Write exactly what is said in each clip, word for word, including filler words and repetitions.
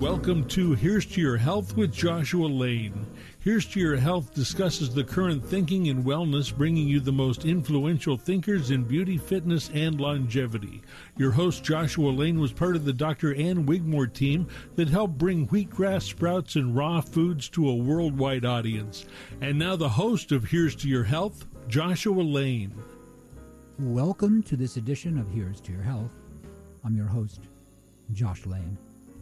Welcome to Here's to Your Health with Joshua Lane. Here's to Your Health discusses the current thinking in wellness, bringing you the most influential thinkers in beauty, fitness, and longevity. Your host, Joshua Lane, was part of the Doctor Ann Wigmore team that helped bring wheatgrass sprouts and raw foods to a worldwide audience. And now the host of Here's to Your Health, Joshua Lane. Welcome to this edition of Here's to Your Health. I'm your host, Josh Lane.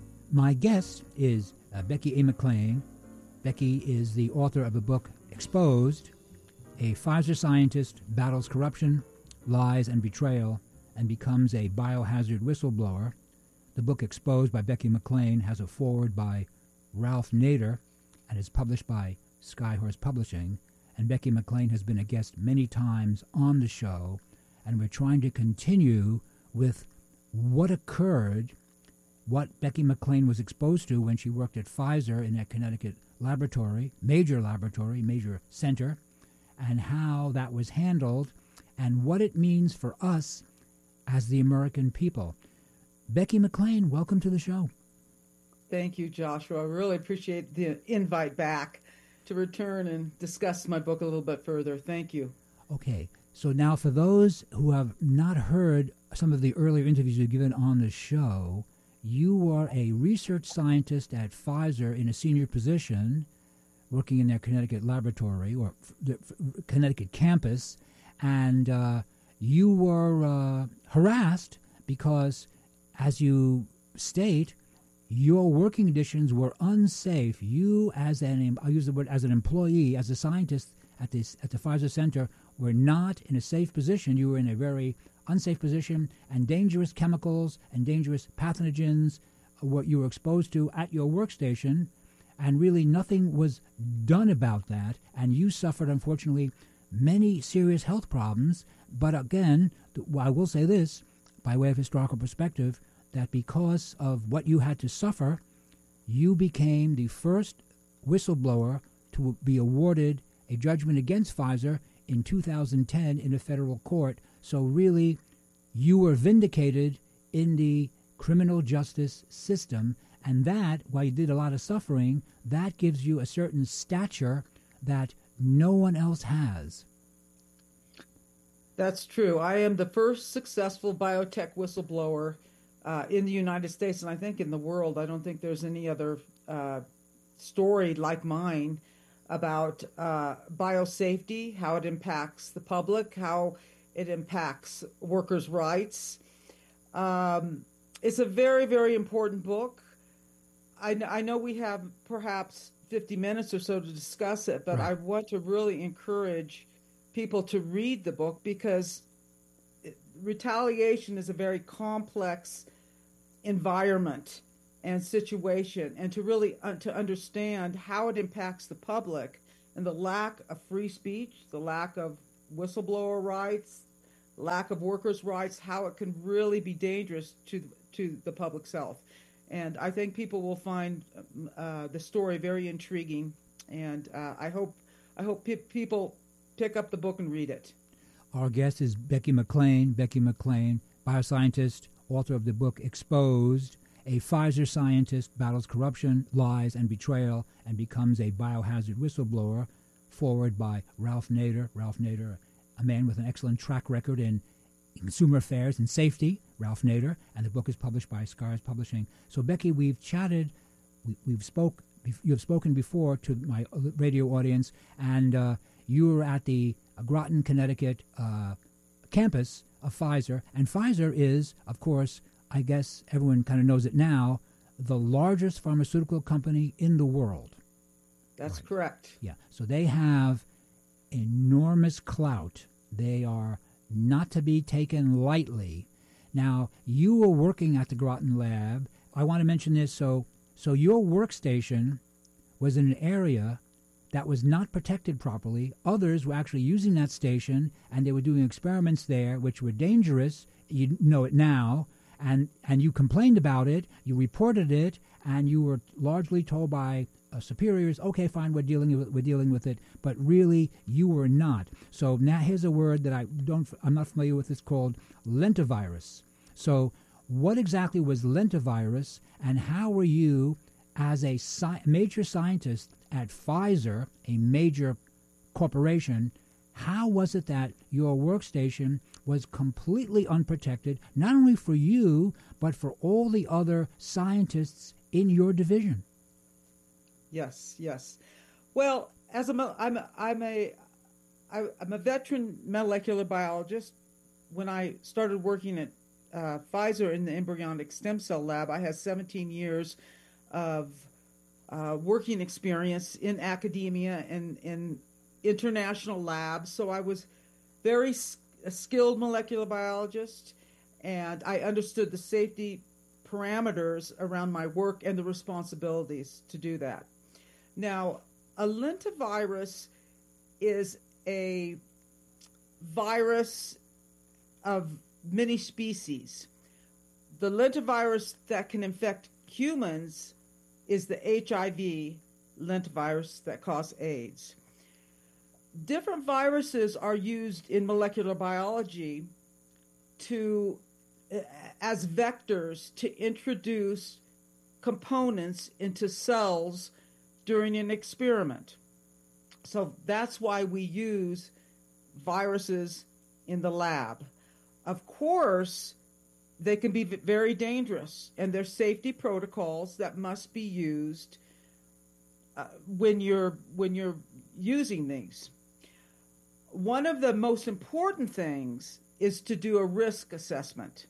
My guest is uh, Becky A. McLean. Becky is the author of the book Exposed, a Pfizer scientist battles corruption, lies, and betrayal, and becomes a biohazard whistleblower. The book Exposed by Becky McLean has a foreword by Ralph Nader and is published by Skyhorse Publishing. And Becky McLean has been a guest many times on the show, and we're trying to continue with what occurred, what Becky McLean was exposed to when she worked at Pfizer in that Connecticut laboratory, major laboratory, major center, and how that was handled and what it means for us as the American people. Becky McLean, welcome to the show. Thank you, Joshua. I really appreciate the invite back to return and discuss my book a little bit further. Thank you. Okay, so now for those who have not heard some of the earlier interviews you've given on the show, you are a research scientist at Pfizer in a senior position, working in their Connecticut laboratory or the Connecticut campus, and uh, you were uh, harassed because, as you state, your working conditions were unsafe. You, as an I use the word as an employee, as a scientist at this at the Pfizer Center, were not in a safe position. You were in a very unsafe position, and dangerous chemicals and dangerous pathogens what you were exposed to at your workstation, and really nothing was done about that, and you suffered, unfortunately, many serious health problems. But again, I will say this, by way of historical perspective, that because of what you had to suffer, you became the first whistleblower to be awarded a judgment against Pfizer in two thousand ten in a federal court. So really, you were vindicated in the criminal justice system, and that, while you did a lot of suffering, that gives you a certain stature that no one else has. That's true. I am the first successful biotech whistleblower uh, in the United States, and I think in the world. I don't think there's any other uh, story like mine about uh, biosafety, how it impacts the public, how it impacts workers' rights. Um, it's a very, very important book. I, I know we have perhaps fifty minutes or so to discuss it, but right. I want to really encourage people to read the book because it, retaliation is a very complex environment and situation, and to really uh, to understand how it impacts the public and the lack of free speech, the lack of whistleblower rights, lack of workers' rights, how it can really be dangerous to to the public's health. And I think people will find uh, the story very intriguing, and uh, I hope I hope pe- people pick up the book and read it. Our guest is Becky McLean. Becky McLean, bioscientist, author of the book Exposed, a Pfizer scientist battles corruption, lies, and betrayal, and becomes a biohazard whistleblower, forward by Ralph Nader. Ralph Nader, a man with an excellent track record in consumer affairs and safety, Ralph Nader, and the book is published by Skyhorse Publishing. So, Becky, we've chatted, we, we've spoke, you have spoken before to my radio audience, and uh, you were at the Groton, Connecticut uh, campus of Pfizer, and Pfizer is, of course, I guess everyone kind of knows it now, the largest pharmaceutical company in the world. That's right. Correct. Yeah. So they have enormous clout. They are not to be taken lightly. Now, you were working at the Groton lab. I want to mention this. So, so your workstation was in an area that was not protected properly. Others were actually using that station, and they were doing experiments there, which were dangerous. You know it now. And and you complained about it, you reported it, and you were largely told by uh, superiors, okay, fine, we're dealing with we're dealing with it, but really you were not. So now here's a word that I don't I'm not familiar with. It's called lentivirus. So what exactly was lentivirus, and how were you as a sci- major scientist at Pfizer, a major corporation, how was it that your workstation was completely unprotected, not only for you, but for all the other scientists in your division? Yes, yes. Well, as a, I'm a, I'm a, I'm a veteran molecular biologist. When I started working at uh, Pfizer in the embryonic stem cell lab, I had seventeen years of uh, working experience in academia and in international labs. So I was very s- a skilled molecular biologist, and I understood the safety parameters around my work and the responsibilities to do that. Now, a lentivirus is a virus of many species. The lentivirus that can infect humans is the H I V lentivirus that causes AIDS. Different viruses are used in molecular biology to, as vectors to introduce components into cells during an experiment. So that's why we use viruses in the lab. Of course, they can be very dangerous, and there's safety protocols that must be used uh, when you're when you're using these. One of the most important things is to do a risk assessment.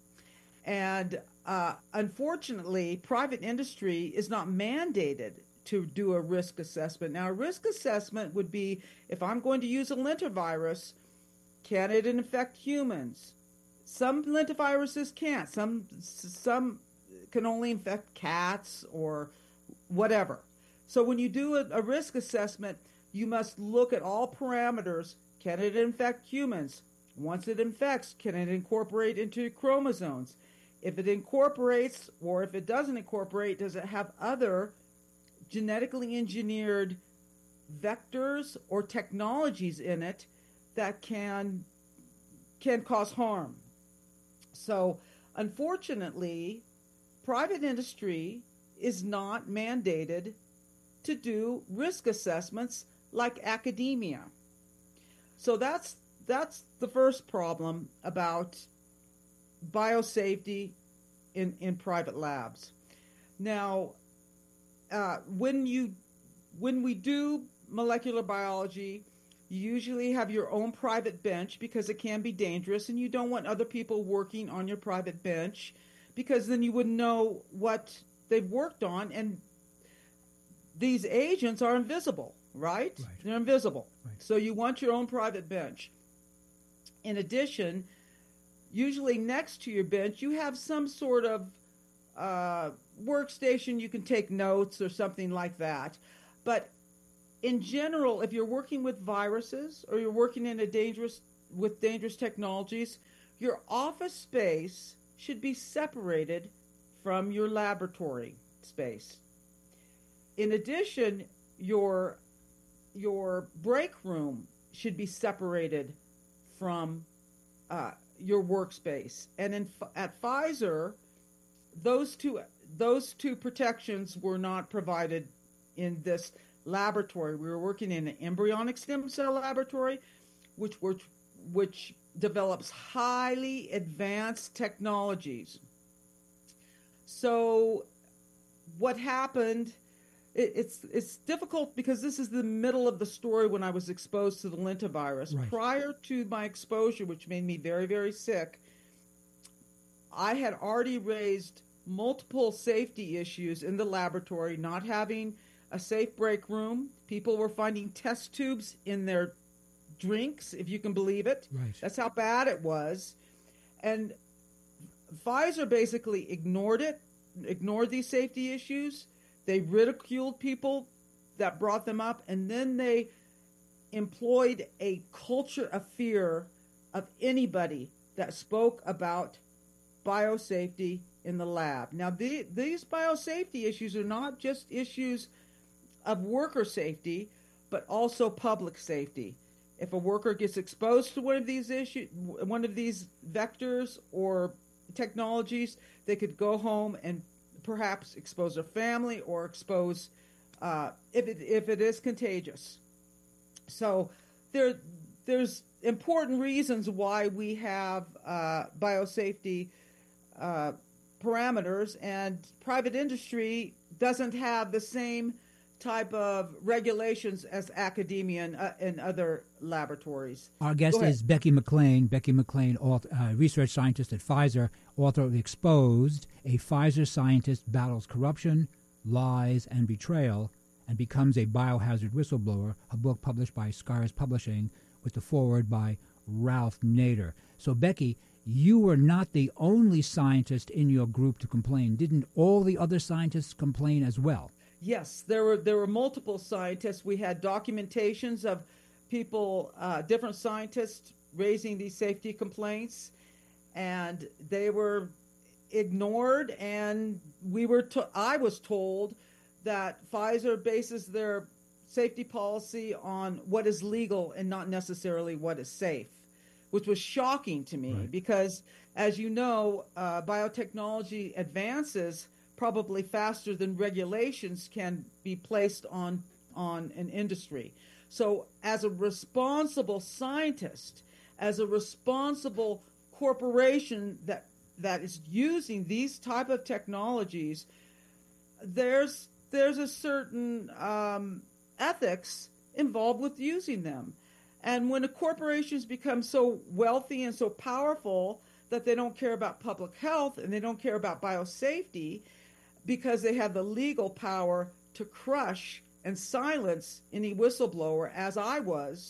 And uh, unfortunately, private industry is not mandated to do a risk assessment. Now, a risk assessment would be, if I'm going to use a lentivirus, can it infect humans? Some lentiviruses can't. Some some can only infect cats or whatever. So when you do a, a risk assessment, you must look at all parameters. Can it infect humans? Once it infects, can it incorporate into chromosomes? If it incorporates, or if it doesn't incorporate, does it have other genetically engineered vectors or technologies in it that can can cause harm? So, unfortunately, private industry is not mandated to do risk assessments like academia. So that's that's the first problem about biosafety in, in private labs. Now, uh, when you when we do molecular biology, you usually have your own private bench because it can be dangerous, and you don't want other people working on your private bench because then you wouldn't know what they've worked on, and these agents are invisible, right? Right. They're invisible. Right. So you want your own private bench. In addition, usually next to your bench, you have some sort of uh, workstation you can take notes or something like that. But in general, if you're working with viruses or you're working in a dangerous with dangerous technologies, your office space should be separated from your laboratory space. In addition, your your break room should be separated from uh, your workspace. And in, at Pfizer, those two those two protections were not provided in this laboratory. We were working in an embryonic stem cell laboratory, which were which develops highly advanced technologies. So what happened, it, it's it's difficult because this is the middle of the story when I was exposed to the lentivirus. Right. Prior to my exposure, which made me very, very sick, I had already raised multiple safety issues in the laboratory, not having a safe break room. People were finding test tubes in their drinks, if you can believe it. Right. That's how bad it was. And Pfizer basically ignored it, ignored these safety issues. They ridiculed people that brought them up, and then they employed a culture of fear of anybody that spoke about biosafety in the lab. Now, the, these biosafety issues are not just issues of worker safety, but also public safety. If a worker gets exposed to one of these issues, one of these vectors or technologies, they could go home and perhaps expose their family or expose uh, if it if it is contagious. So there there's important reasons why we have uh, biosafety uh, parameters, and private industry doesn't have the same type of regulations as academia and, uh, and other laboratories. Our guest is Becky McLean. Becky McLean, author, uh, research scientist at Pfizer, author of Exposed, a Pfizer scientist battles corruption, lies, and betrayal, and becomes a biohazard whistleblower, a book published by Scars Publishing with the foreword by Ralph Nader. So, Becky, you were not the only scientist in your group to complain. Didn't all the other scientists complain as well? Yes, there were there were multiple scientists. We had documentations of people, uh, different scientists raising these safety complaints, and they were ignored. And we were to, I was told that Pfizer bases their safety policy on what is legal and not necessarily what is safe, which was shocking to me. Right. Because, as you know, uh, biotechnology advances probably faster than regulations can be placed on on an industry. So as a responsible scientist, as a responsible corporation that that is using these type of technologies, there's there's a certain um, ethics involved with using them. And when the corporations become so wealthy and so powerful that they don't care about public health and they don't care about biosafety, because they have the legal power to crush and silence any whistleblower, as I was,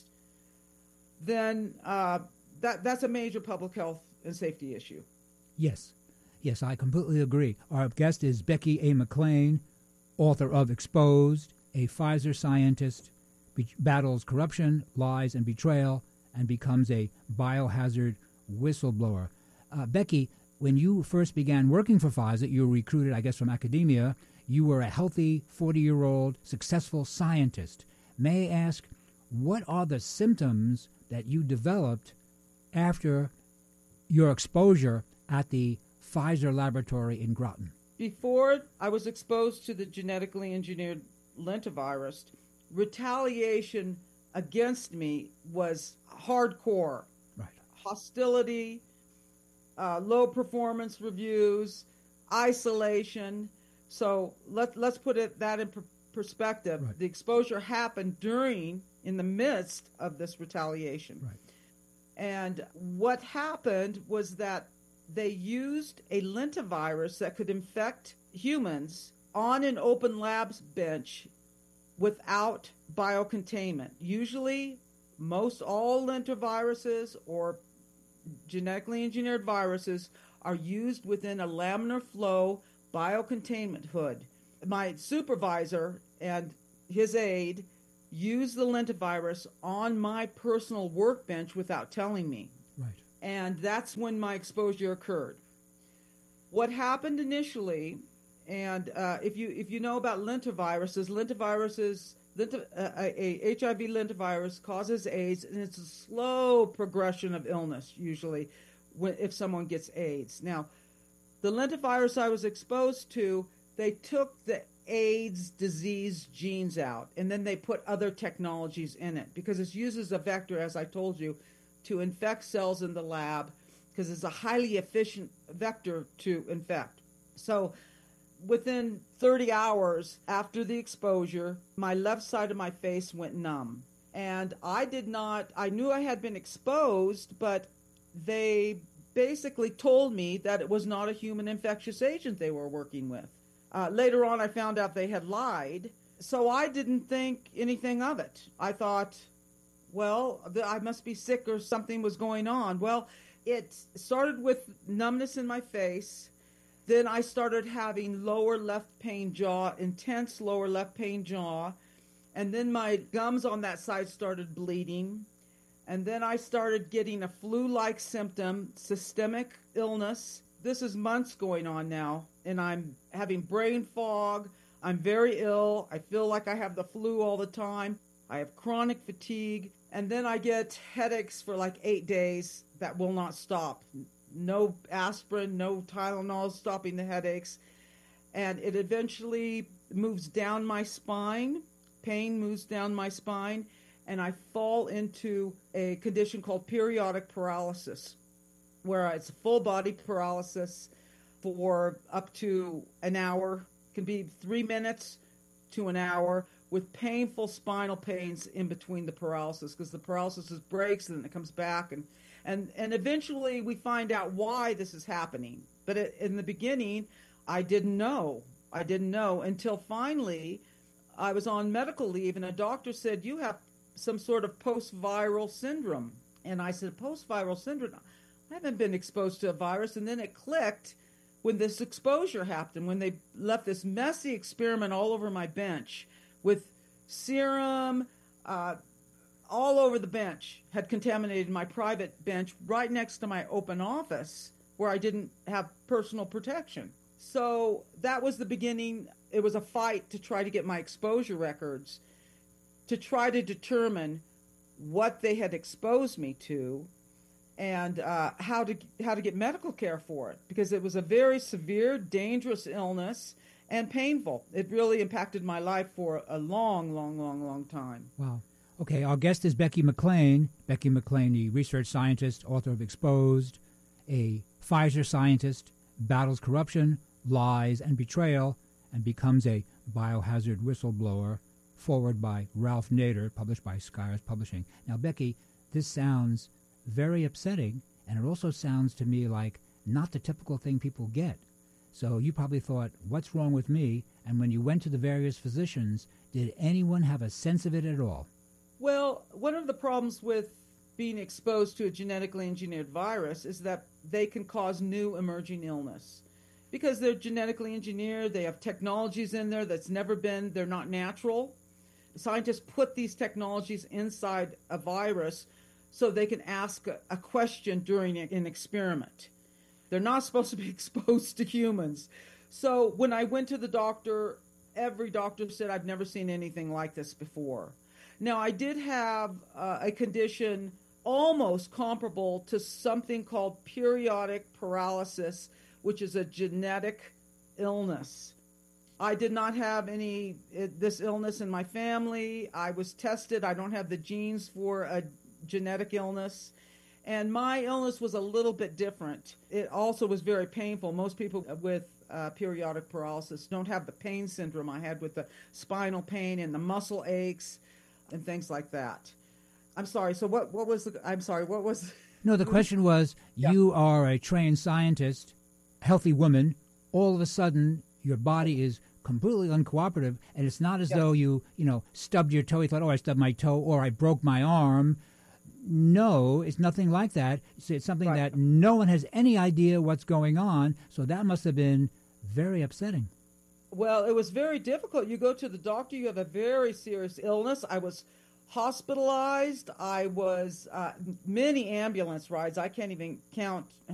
then uh, that that's a major public health and safety issue. Yes. Yes, I completely agree. Our guest is Becky A. McLean, author of Exposed, a Pfizer scientist, be- battles corruption, lies, and betrayal, and becomes a biohazard whistleblower. Uh, Becky, when you first began working for Pfizer, you were recruited, I guess, from academia. You were a healthy forty-year-old successful scientist. May I ask, what are the symptoms that you developed after your exposure at the Pfizer laboratory in Groton? Before I was exposed to the genetically engineered lentivirus, retaliation against me was hardcore. Right. Hostility, Uh, low performance reviews, isolation. So let, let's put it that in per- perspective. Right. The exposure happened during, in the midst of this retaliation. Right. And what happened was that they used a lentivirus that could infect humans on an open labs bench without biocontainment. Usually, most all lentiviruses or genetically engineered viruses are used within a laminar flow biocontainment hood. My supervisor and his aide used the lentivirus on my personal workbench without telling me. Right. And that's when my exposure occurred. What happened initially, and uh, if you if you know about lentiviruses, lentiviruses, lenti, uh, a, a H I V lentivirus causes AIDS, and it's a slow progression of illness usually when, if someone gets AIDS. Now, the lentivirus I was exposed to, they took the AIDS disease genes out, and then they put other technologies in it because it uses a vector, as I told you, to infect cells in the lab because it's a highly efficient vector to infect. So within thirty hours after the exposure, my left side of my face went numb. And I did not, I knew I had been exposed, but they basically told me that it was not a human infectious agent they were working with. Uh, later on, I found out they had lied. So I didn't think anything of it. I thought, well, I must be sick or something was going on. Well, it started with numbness in my face. Then I started having lower left pain jaw, intense lower left pain jaw. And then my gums on that side started bleeding. And then I started getting a flu-like symptom, systemic illness. This is months going on now, and I'm having brain fog. I'm very ill. I feel like I have the flu all the time. I have chronic fatigue. And then I get headaches for like eight days that will not stop. No aspirin, no Tylenol stopping the headaches. and it eventually moves down my spine. Pain moves down my spine, and I fall into a condition called periodic paralysis, where it's full body paralysis for up to an hour, can be three minutes to an hour, with painful spinal pains in between the paralysis, because the paralysis breaks and then it comes back, and and and eventually we find out why this is happening. But it, in the beginning, I didn't know. I didn't know until finally I was on medical leave, and a doctor said, you have some sort of post-viral syndrome. And I said, post-viral syndrome? I haven't been exposed to a virus. And then it clicked when this exposure happened, when they left this messy experiment all over my bench with serum uh, all over the bench, had contaminated my private bench right next to my open office where I didn't have personal protection. So that was the beginning. It was a fight to try to get my exposure records, to try to determine what they had exposed me to, and uh, how to how to get medical care for it, because it was a very severe, dangerous illness and painful. It really impacted my life for a long, long, long, long time. Wow. Okay, our guest is Becky McLean. Becky McLean, the research scientist, author of Exposed, a Pfizer scientist, battles corruption, lies, and betrayal, and becomes a biohazard whistleblower, forward by Ralph Nader, published by Skyers Publishing. Now, Becky, this sounds very upsetting, and it also sounds to me like not the typical thing people get. So you probably thought, what's wrong with me? And when you went to the various physicians, did anyone have a sense of it at all? Well, one of the problems with being exposed to a genetically engineered virus is that they can cause new emerging illness. Because they're genetically engineered, they have technologies in there that's never been, they're not natural. Scientists put these technologies inside a virus so they can ask a, a question during an experiment. They're not supposed to be exposed to humans. So when I went to the doctor, every doctor said, I've never seen anything like this before. Now, I did have uh, a condition almost comparable to something called periodic paralysis, which is a genetic illness. I did not have any it, this illness in my family. I was tested. I don't have the genes for a genetic illness. And my illness was a little bit different. It also was very painful. Most people with uh, periodic paralysis don't have the pain syndrome I had with the spinal pain and the muscle aches and things like that. I'm sorry. So what, what was the, I'm sorry, what was? No, the question was, Yeah. You are a trained scientist, healthy woman. All of a sudden, your body is completely uncooperative, and it's not as Yeah. though you, you know, stubbed your toe. You thought, oh, I stubbed my toe, or I broke my arm. No, it's nothing like that. It's, it's something Right. that no one has any idea what's going on, so that must have been very upsetting. Well, it was very difficult. You go to the doctor, you have a very serious illness. I was hospitalized. I was uh, many ambulance rides. I can't even count